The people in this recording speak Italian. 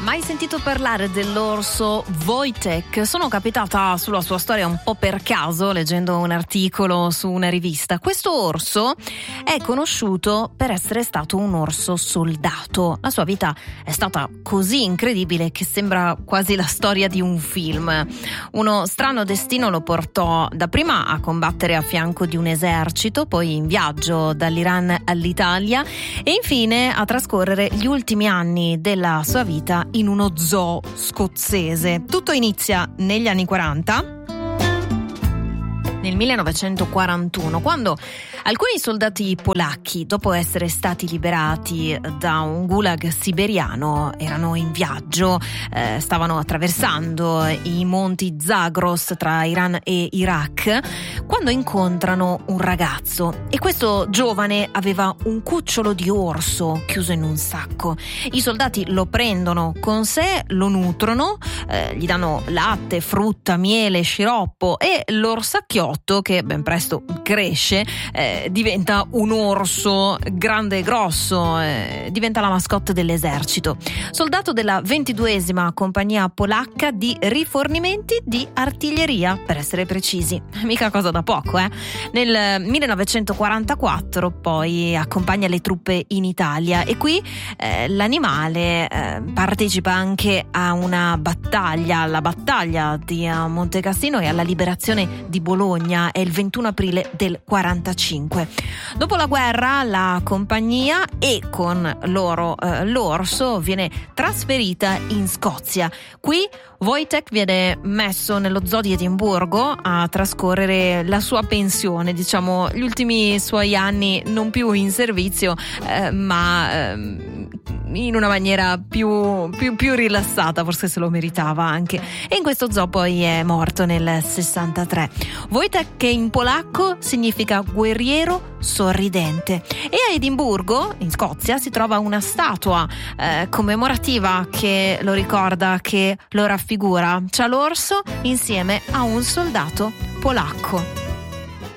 Mai sentito parlare dell'orso Wojtek? Sono capitata sulla sua storia un po' per caso leggendo un articolo su una rivista. Questo orso è conosciuto per essere stato un orso soldato. La sua vita è stata così incredibile che sembra quasi la storia di un film. Uno strano destino lo portò dapprima a combattere a fianco di un esercito, poi in viaggio dall'Iran all'Italia e infine a trascorrere gli ultimi anni della sua vita in uno zoo scozzese. Tutto inizia negli anni 40. Nel 1941, quando alcuni soldati polacchi, dopo essere stati liberati da un gulag siberiano, erano in viaggio, stavano attraversando i monti Zagros tra Iran e Iraq, quando incontrano un ragazzo e questo giovane aveva un cucciolo di orso chiuso in un sacco. I soldati lo prendono con sé, lo nutrono, gli danno latte, frutta, miele, sciroppo e l'orsacchiotto, che ben presto cresce, diventa un orso grande e grosso, diventa la mascotte dell'esercito. Soldato della 22esima compagnia polacca di rifornimenti di artiglieria, per essere precisi. Mica cosa da poco, Nel 1944 poi accompagna le truppe in Italia e qui l'animale partecipa anche a una battaglia, alla battaglia di Monte Cassino e alla liberazione di Bologna. È il 21 aprile del 45. Dopo la guerra la compagnia e con loro l'orso viene trasferita in Scozia. Qui Wojtek viene messo nello zoo di Edimburgo a trascorrere la sua pensione, diciamo gli ultimi suoi anni non più in servizio ma in una maniera più rilassata, forse se lo meritava anche. E in questo zoo poi è morto nel 63. Wojtek, che in polacco significa guerriero sorridente. E a Edimburgo, in Scozia, si trova una statua commemorativa che lo ricorda, che lo raffigura. C'ha l'orso insieme a un soldato polacco.